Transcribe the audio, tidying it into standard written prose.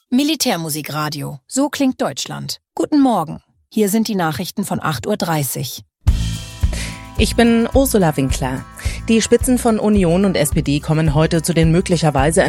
Militärmusikradio. So klingt Deutschland. Guten Morgen. Hier sind die Nachrichten von 8:30 Uhr. Ich bin Ursula Winkler. Die Spitzen von Union und SPD kommen heute zu den möglicherweise